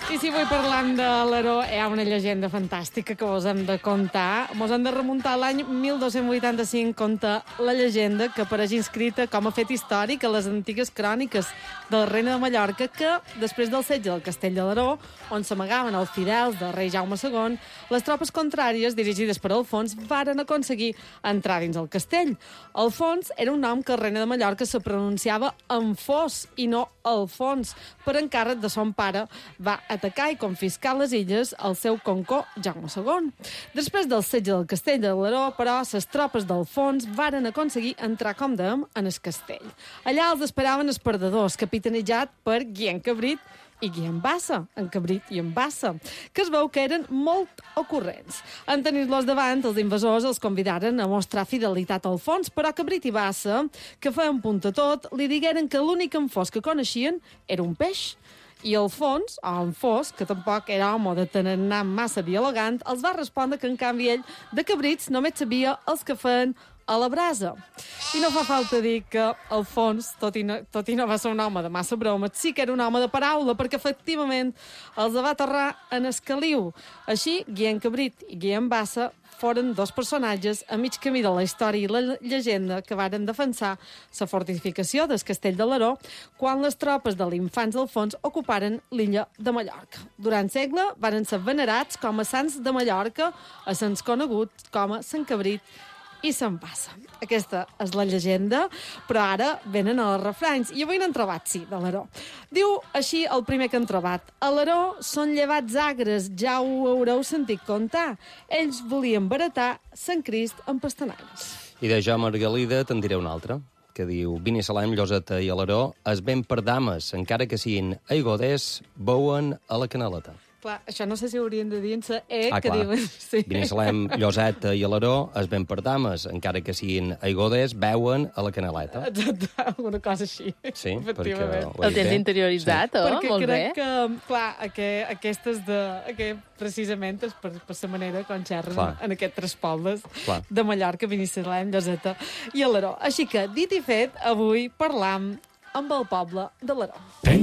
I si avui parlant de l'Aró, hi ha una llegenda fantàstica que vos hem de contar. Mos hem de remuntar a l'any 1285, conta la llegenda que apareix inscrita com a fet històric a les antigues cròniques de la reina de Mallorca, que després del setge del castell de l'Aró, on s'amagaven els fidels del rei Jaume II, les tropes contràries, dirigides per Alfons, varen aconseguir entrar dins el castell. Alfons era un nom que la reina de Mallorca se pronunciava Enfós i no Alfons. Per encàrrec de son pare, va atacar i confiscar les illes al seu concó Jaume II. Després del setge del castell de l'Aró, però, les tropes d'Alfons varen aconseguir entrar, com dèiem, en el castell. Allà els esperaven els perdedors, capitanejat per Guillem Cabrit i Guillem Bassa, en Cabrit i en Bassa, que es veu que eren molt ocurrents. En tenir-los davant, els invasors els convidaren a mostrar fidelitat a Alfons, però Cabrit i Bassa, que feien punta tot, li digueren que l'únic enfós que coneixien era un peix. I Alfons, o Enfós, que tampoc era home de tarannà massa dialogant, els va respondre que, en canvi, ell de cabrits només sabia els que feien a la brasa. I no fa falta dir que Alfons, tot i no va ser un home de massa bromes, sí que era un home de paraula, perquè efectivament els va aterrar en Escaliu. Així, Guillem Cabrit i Guillem Bassa foren dos personatges a mig camí de la història i la llegenda que varen defensar la fortificació del castell de l'Aró quan les tropes de l'infants Alfons ocuparen l'illa de Mallorca. Durant segle varen ser venerats com a sants de Mallorca, a sants coneguts com a Sant Cabrit i se'n passa. Aquesta és la llegenda, però ara venen els refranys. I avui n'han trobat, sí, de l'Aró. Diu així el primer que han trobat. A l'Aró són llevats agres, ja ho haureu sentit contar. Ells volien baratar Sant Crist amb pastanagues. I de Jo Margalida te'n diré una altra, que diu: Binissalem, Lloseta i Alaró es ven per dames, encara que siguin aigoders, beuen a la canaleta. Clar, això no sé si haurien de dir en sa que clar. diuen... Sí. Binissalem, Lloseta i Alaró es ven per dames, encara que siguin aigoders, beuen a la canaleta. Exacte, alguna cosa així. Sí, perquè... El tens interioritzat, sí. Perquè Molt crec bé. que, clar, aquestes precisament és per la manera com xerren en aquests tres pobles de Mallorca, Binissalem, Lloseta i Alaró. Així que, dit i fet, avui parlam amb el poble de l'Aró.